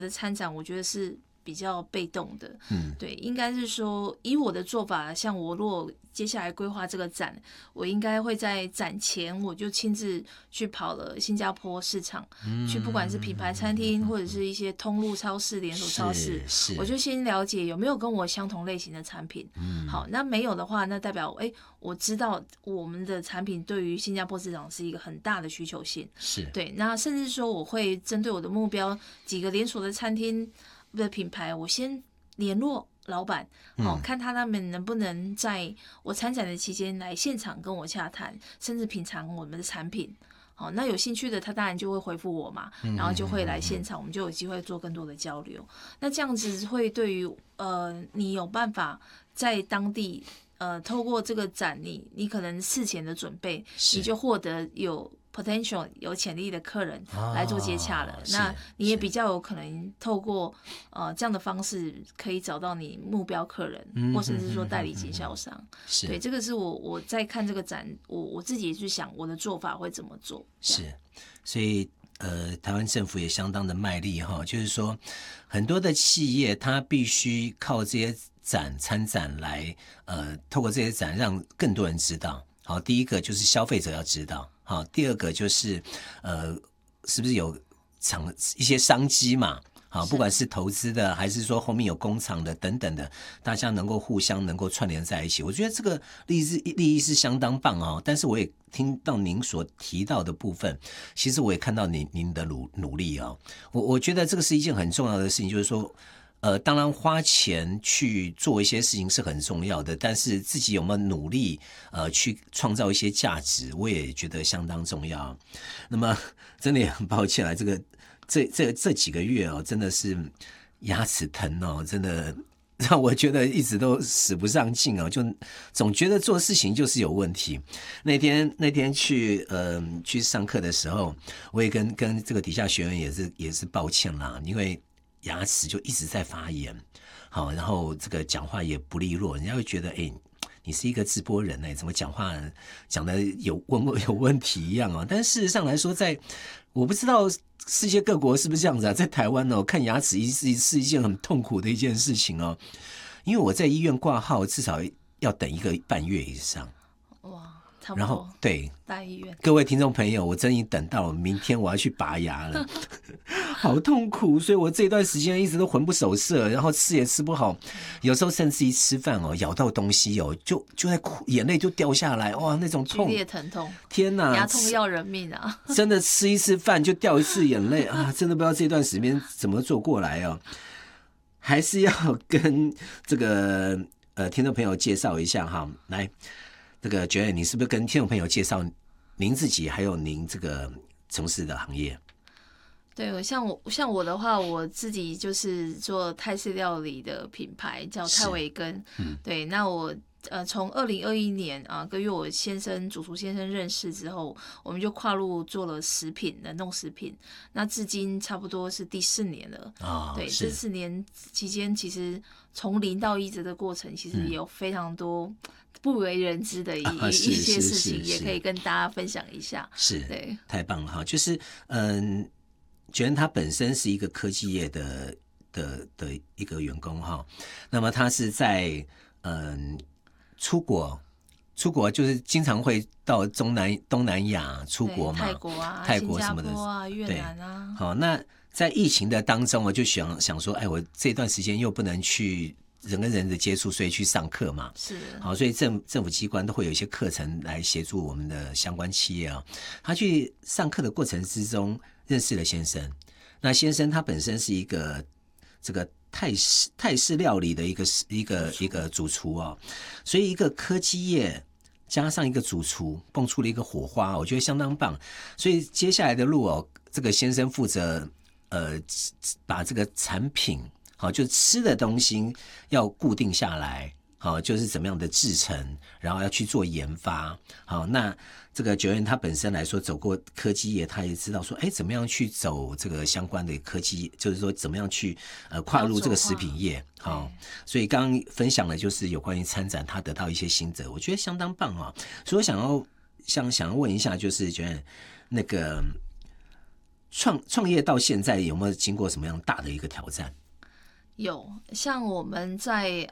的参展，我觉得是比较被动的。对，应该是说以我的做法，像我如果接下来规划这个展，我应该会在展前我就亲自去跑了新加坡市场，去不管是品牌餐厅或者是一些通路超市、连锁超市，我就先了解有没有跟我相同类型的产品。好，那没有的话，那代表我知道我们的产品对于新加坡市场是一个很大的需求性。 是对，那甚至说我会针对我的目标几个连锁的餐厅的品牌，我先联络老板，看他们能不能在我参展的期间来现场跟我洽谈，甚至品尝我们的产品。好，那有兴趣的他当然就会回复我嘛，然后就会来现场，我们就有机会做更多的交流。那这样子会对于你有办法在当地透过这个展，你可能事前的准备，你就获得有 potential 有潜力的客人来做接洽了。那你也比较有可能透过这样的方式可以找到你目标客人，或甚至说代理经销商。对，这个是我在看这个展，我自己去想我的做法会怎么做。 是，所以台湾政府也相当的卖力哈，就是说很多的企业它必须靠这些参展来透过这些展让更多人知道。好，第一个就是消费者要知道，好，第二个就是是不是有一些商机嘛？好，不管是投资的，还是说后面有工厂的等等的，大家能够互相能够串联在一起，我觉得这个利益是相当棒哦。但是我也听到您所提到的部分，其实我也看到您的努力哦。我觉得这个是一件很重要的事情，就是说。当然花钱去做一些事情是很重要的，但是自己有没有努力去创造一些价值，我也觉得相当重要。那么真的也很抱歉了，这几个月哦，真的是牙齿疼哦，真的让我觉得一直都使不上劲哦，就总觉得做事情就是有问题。那天去上课的时候，我也跟这个底下学员也是抱歉啦，因为牙齿就一直在发炎，好，然后这个讲话也不利落，人家会觉得你是一个直播人怎么讲话讲的有问题一样哦。但事实上来说，我不知道世界各国是不是这样子啊，在台湾哦，看牙齿是一件很痛苦的一件事情哦，因为我在医院挂号至少要等1个半月以上。 哇，差不多。 然后对大医院， 各位听众朋友，我真已等到明天我要去拔牙了，好痛苦，所以我这段时间一直都魂不守舍，然后吃也吃不好，有时候甚至一吃饭哦，咬到东西哦，就在哭，眼泪就掉下来，哇，那种痛， 剧烈疼痛， 天哪， 牙痛要人命啊！ 真的吃一次饭就掉一次眼泪啊，真的不知道这段时间怎么做过来哦。还是要跟这个听众朋友介绍一下哈，来。这个Joanne，你是不是跟听众朋友介绍您自己，还有您这个从事的行业？ 对，像我的话，我自己就是做泰式料理的品牌，叫泰维根。对，那我从2021年跟我主厨先生认识之后，我们就跨入做了食品，冷冻食品。那至今差不多是第4年了。对，这4年期间，其实从0到1这个过程，其实也有非常多不为人知的一些事情，也可以跟大家分享一下。 是， 对， 太棒了哈！就是觉得他本身是一个科技业的一个员工哈，那么他是在出国就是经常会到东南亚出国嘛， 泰国啊、 泰国什么的新加坡啊、越南啊。 好，那在疫情的当中，我就想说，我这段时间又不能去人跟人的接触，所以去上课嘛。 是。 好，所以政府机关都会有一些课程来协助我们的相关企业啊。他去上课的过程之中认识了先生，那先生他本身是一个这个泰式料理的一个主厨哦，所以一个科技业加上一个主厨蹦出了一个火花，我觉得相当棒。所以接下来的路哦，这个先生负责把这个产品好，就吃的东西要固定下来，好，就是怎么样的制成，然后要去做研发。好，那这个Joanne他本身来说走过科技业，他也知道说，怎么样去走这个相关的科技，就是说怎么样去跨入这个食品业。好，所以刚刚分享的就是有关于参展，他得到一些心得，我觉得相当棒啊。所以我想要问一下，就是Joanne那个创业到现在有没有经过什么样大的一个挑战？ 有，像我们在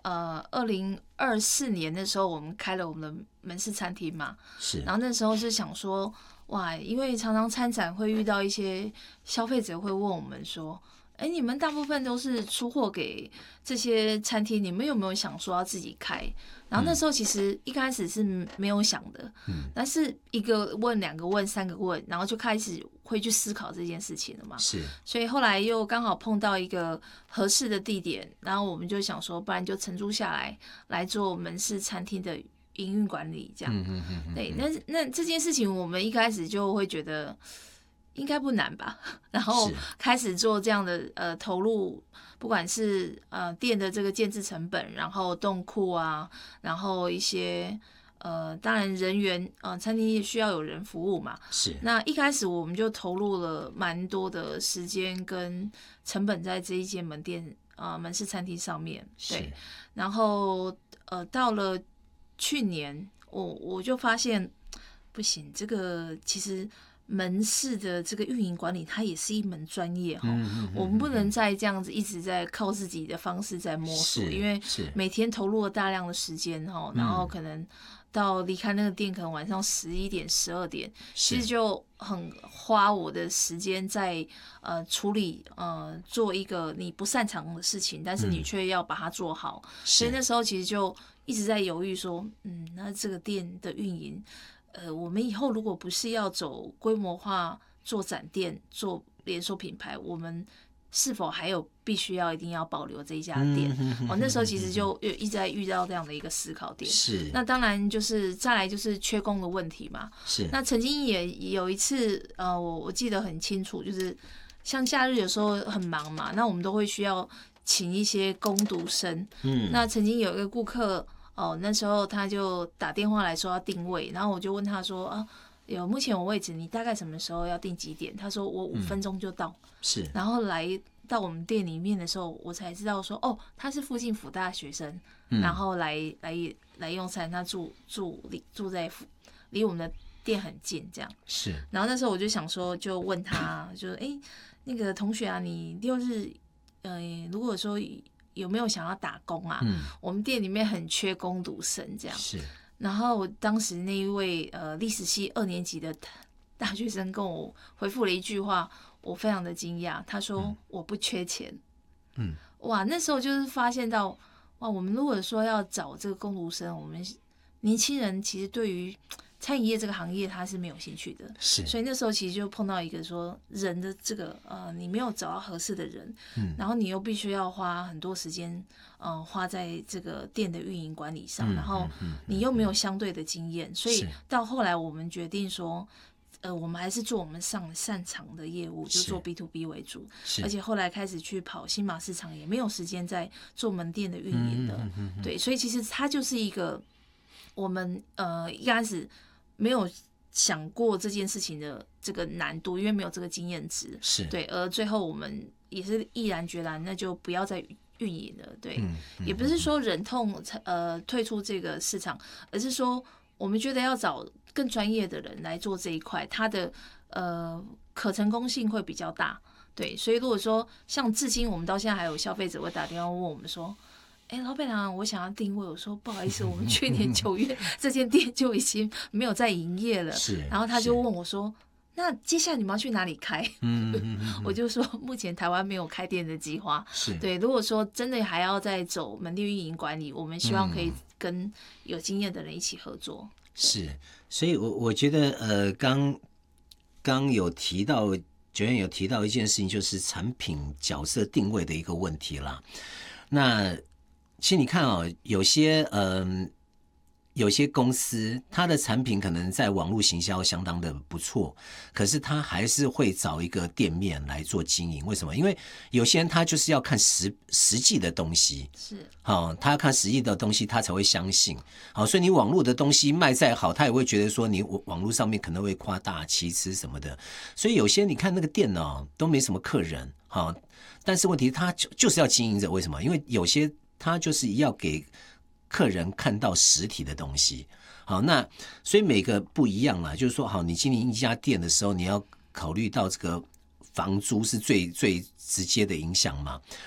2024年的时候，我们开了我们的门市餐厅嘛， 是， 然后那时候是想说，哇，因为常常参展会遇到一些消费者会问我们说，哎，你们大部分都是出货给这些餐厅，你们有没有想说要自己开？然后那时候其实一开始是没有想的，但是一个问、两个问、三个问，然后就开始会去思考这件事情了嘛。 是， 所以后来又刚好碰到一个合适的地点，然后我们就想说，不然就承租下来做门市餐厅的营运管理，这样。对，那这件事情我们一开始就会觉得应该不难吧，然后开始做这样的投入。不管是店的这个建制成本，然后冻库啊，然后一些当然人员餐厅也需要有人服务嘛。 是。 那一开始我们就投入了蛮多的时间跟成本在这一间门店门市餐厅上面。对。然后到了去年，我就发现不行，这个其实。门市的这个运营管理，它也是一门专业哈。我们不能再这样子一直在靠自己的方式在摸索，因为每天投入了大量的时间哈，然后可能到离开那个店，可能晚上11点、12点，其实就很花我的时间在处理做一个你不擅长的事情，但是你却要把它做好。所以那时候其实就一直在犹豫说，那这个店的运营。我们以后如果不是要走规模化做展店、做连锁品牌，我们是否还有必须要一定要保留这一家店？那时候其实就一直在遇到这样的一个思考点。 是。 那当然就是再来就是缺工的问题嘛。 是。 那曾经也有一次，我记得很清楚，就是像假日有时候很忙嘛，那我们都会需要请一些工读生。那曾经有一个顾客。那时候他就打电话来说要定位，然后我就问他说目前有位置，你大概什么时候要定几点？他说我5分钟就到。是，然后来到我们店里面的时候，我才知道说他是附近辅大学生，然后来用餐，他住在离我们的店很近，这样。是，然后那时候我就想说，就问他，就那个同学啊，你6日如果说。有没有想要打工啊？我们店里面很缺工读生，这样。是。然后当时那一位历史系2年级的大学生跟我回复了一句话，我非常的惊讶。他说：“我不缺钱。”哇，那时候就是发现到，哇，我们如果说要找这个工读生，我们年轻人其实对于餐饮业这个行业他是没有兴趣的，是，所以那时候其实就碰到一个说人的这个你没有找到合适的人，然后你又必须要花很多时间花在这个店的运营管理上，然后你又没有相对的经验，所以到后来我们决定说我们还是做我们擅长的业务，就做 B2B 为主，而且后来开始去跑新马市场，也没有时间在做门店的运营的，对，所以其实它就是一个我们一开始没有想过这件事情的这个难度，因为没有这个经验值，是对，而最后我们也是毅然决然，那就不要再运营了，对，也不是说忍痛退出这个市场，而是说我们觉得要找更专业的人来做这一块，它的可成功性会比较大，对，所以如果说像至今我们到现在还有消费者会打电话问我们说，老板娘，我想要定位。我说不好意思，我们去年9月这间店就已经没有在营业了。是，然后他就问我说：“那接下来你们要去哪里开？”我就说目前台湾没有开店的计划。是，对，如果说真的还要再走门店运营管理，我们希望可以跟有经验的人一起合作。 是，所以我觉得刚有提到九燕有提到一件事情，就是产品角色定位的一个问题啦。那其实你看有些公司，它的产品可能在网络行销相当的不错，可是它还是会找一个店面来做经营。为什么？因为有些人他就是要看实际的东西，是他要看实际的东西，他才会相信。所以你网络的东西卖再好，他也会觉得说你网络上面可能会夸大其词什么的。所以有些你看那个店都没什么客人，但是问题他就是要经营着。为什么？因为有些他就是要给客人看到实体的东西。好，那所以每个不一样啦，就是说，好，你经营一家店的时候，你要考虑到这个房租是最直接的影响嘛。